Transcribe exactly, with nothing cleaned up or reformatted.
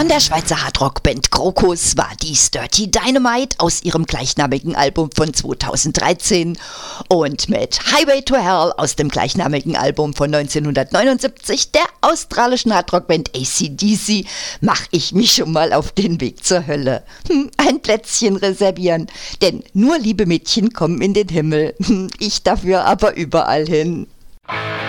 Von der Schweizer Hardrock-Band Krokus war dies Dirty Dynamite aus ihrem gleichnamigen Album von zweitausenddreizehn und mit Highway to Hell aus dem gleichnamigen Album von neunzehnhundertneunundsiebzig der australischen Hardrock-Band A C D C mache ich mich schon mal auf den Weg zur Hölle. Hm, ein Plätzchen reservieren, denn nur liebe Mädchen kommen in den Himmel, ich dafür aber überall hin.